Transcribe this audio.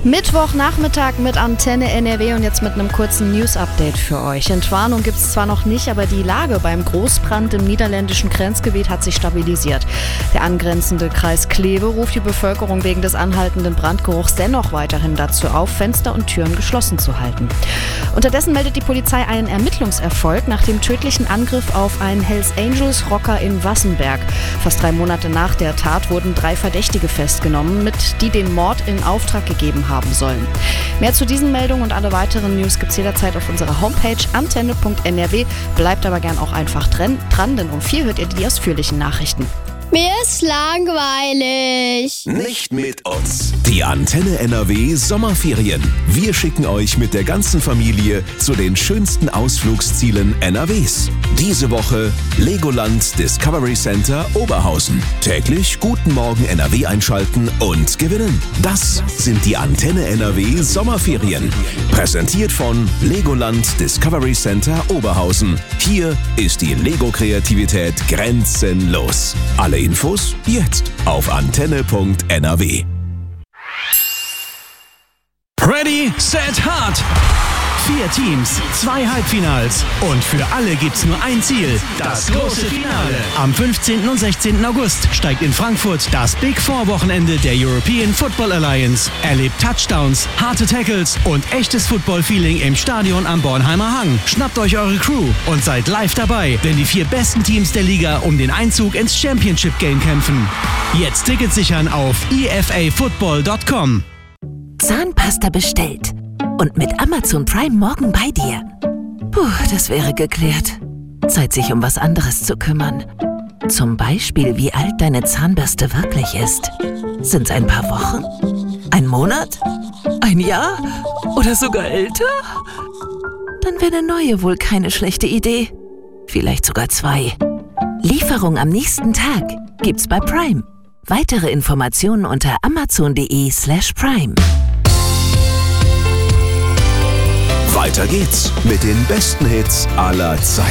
Mittwochnachmittag mit Antenne NRW und jetzt mit einem kurzen News-Update für euch. Entwarnung gibt es zwar noch nicht, aber die Lage beim Großbrand im niederländischen Grenzgebiet hat sich stabilisiert. Der angrenzende Kreis Kleve ruft die Bevölkerung wegen des anhaltenden Brandgeruchs dennoch weiterhin dazu auf, Fenster und Türen geschlossen zu halten. Unterdessen meldet die Polizei einen Ermittlungserfolg nach dem tödlichen Angriff auf einen Hells Angels-Rocker in Wassenberg. Fast 3 Monate nach der Tat wurden 3 Verdächtige festgenommen, die den Mord in Auftrag gegeben haben sollen. Mehr zu diesen Meldungen und alle weiteren News gibt's jederzeit auf unserer Homepage antenne.nrw. Bleibt aber gern auch einfach dran, denn um 4 hört ihr die ausführlichen Nachrichten. Mir ist langweilig. Nicht mit uns. Die Antenne NRW Sommerferien. Wir schicken euch mit der ganzen Familie zu den schönsten Ausflugszielen NRWs. Diese Woche Legoland Discovery Center Oberhausen. Täglich Guten Morgen NRW einschalten und gewinnen. Das sind die Antenne NRW Sommerferien. Präsentiert von Legoland Discovery Center Oberhausen. Hier ist die Lego-Kreativität grenzenlos. Alle Infos jetzt auf antenne.nrw. Ready, set, hard! 4 Teams, 2 Halbfinals und für alle gibt's nur ein Ziel, das große Finale. Am 15. und 16. August steigt in Frankfurt das Big Four Wochenende der European Football Alliance. Erlebt Touchdowns, harte Tackles und echtes Football-Feeling im Stadion am Bornheimer Hang. Schnappt euch eure Crew und seid live dabei, wenn die 4 besten Teams der Liga um den Einzug ins Championship Game kämpfen. Jetzt Tickets sichern auf efafootball.com. Zahnpasta bestellt. Und mit Amazon Prime morgen bei dir. Puh, das wäre geklärt. Zeit, sich um was anderes zu kümmern. Zum Beispiel, wie alt deine Zahnbürste wirklich ist. Sind's ein paar Wochen? Ein Monat? Ein Jahr? Oder sogar älter? Dann wäre eine neue wohl keine schlechte Idee. Vielleicht sogar 2. Lieferung am nächsten Tag gibt's bei Prime. Weitere Informationen unter amazon.de/prime. Weiter geht's mit den besten Hits aller Zeiten.